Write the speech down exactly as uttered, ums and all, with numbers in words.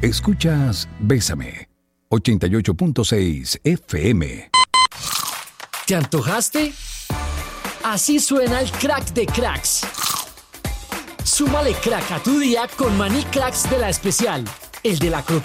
Escuchas Bésame, ochenta y ocho punto seis F M. ¿Te antojaste? Así suena el crack de cracks. Súmale crack a tu día con Maní Cracks de La Especial, el de la